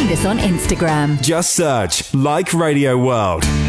Find us on Instagram. Just search Like Radio World.